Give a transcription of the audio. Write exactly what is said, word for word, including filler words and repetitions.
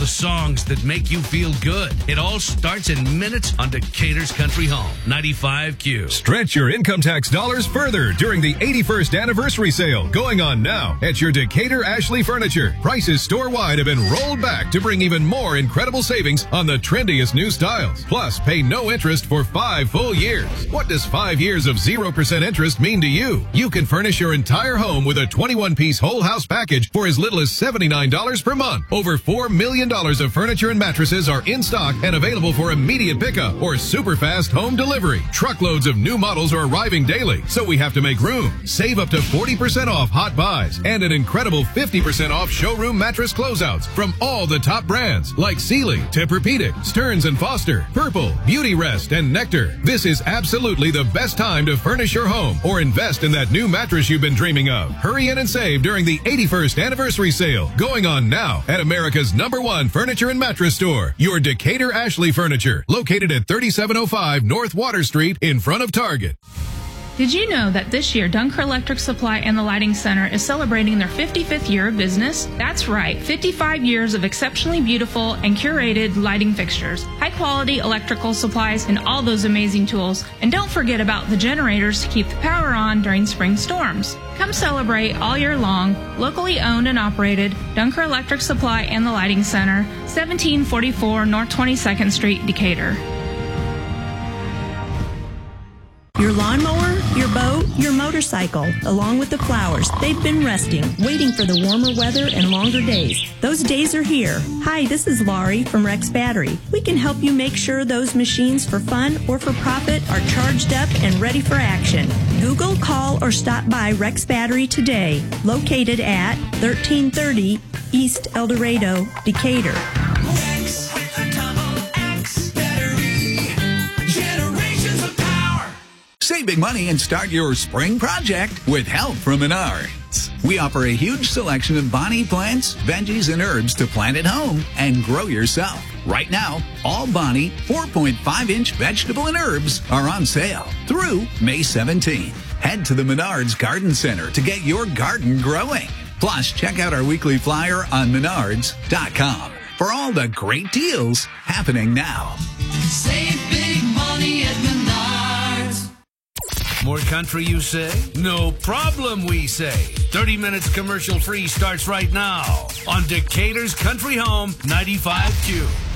the songs that make you feel good. It all starts in minutes on Decatur's Country Home, ninety-five Q. Stretch your income tax dollars further during the eighty-first anniversary sale going on now at your Decatur Ashley Furniture. Prices store-wide have been rolled back to bring even more incredible savings on the trendiest new styles. Plus, pay no interest for five full years. What does five years of zero percent interest mean to you? You can furnish your entire home with a twenty-one piece whole house package for as little as seventy-nine dollars per month. Over four million dollars of furniture and mattresses are in stock and available for immediate pickup or super fast home delivery. Truckloads of new models are arriving daily, so we have to make room. Save up to forty percent off hot buys and an incredible fifty percent off showroom mattress closeouts from all the top brands like Sealy, Tempur-Pedic, Stearns and Foster, Purple, Beauty Rest, and Nectar. This is absolutely the best time to furnish your home or invest in that new mattress you've been dreaming of. Hurry in and save during the eighty-first anniversary sale going on now at America's number one furniture and mattress store, your Decatur Ashley Furniture, located at thirty-seven oh five North Water Street in front of Target. Did you know that this year Dunker Electric Supply and the Lighting Center is celebrating their fifty-fifth year of business? That's right, fifty-five years of exceptionally beautiful and curated lighting fixtures, high-quality electrical supplies, and all those amazing tools. And don't forget about the generators to keep the power on during spring storms. Come celebrate all year long. Locally owned and operated, Dunker Electric Supply and the Lighting Center, seventeen forty-four North twenty-second Street, Decatur. Your lawnmower, your boat, your motorcycle, along with the flowers, they've been resting, waiting for the warmer weather and longer days. Those days are here. Hi, this is Laurie from Rex Battery. We can help you make sure those machines for fun or for profit are charged up and ready for action. Google, call, or stop by Rex Battery today, located at thirteen thirty East El Dorado, Decatur. Save big money and start your spring project with help from Menards. We offer a huge selection of Bonnie plants, veggies, and herbs to plant at home and grow yourself. Right now, all Bonnie four point five inch vegetable and herbs are on sale through May seventeenth. Head to the Menards Garden Center to get your garden growing. Plus, check out our weekly flyer on menards dot com for all the great deals happening now. Save big money at Menards. More country, you say? No problem, we say. thirty minutes commercial free starts right now on Decatur's Country Home, ninety-five Q.